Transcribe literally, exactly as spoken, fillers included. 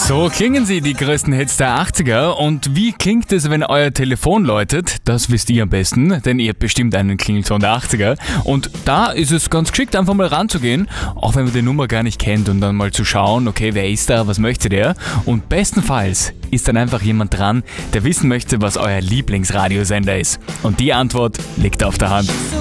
So klingen sie, die größten Hits der achtziger. Und wie klingt es, wenn euer Telefon läutet? Das wisst ihr am besten, denn ihr habt bestimmt einen Klingelton der achtziger. Und da ist es ganz geschickt, einfach mal ranzugehen, auch wenn man die Nummer gar nicht kennt, und dann mal zu schauen, okay, wer ist da, was möchte der? Und bestenfalls ist dann einfach jemand dran, der wissen möchte, was euer Lieblingsradiosender ist. Und die Antwort liegt auf der Hand.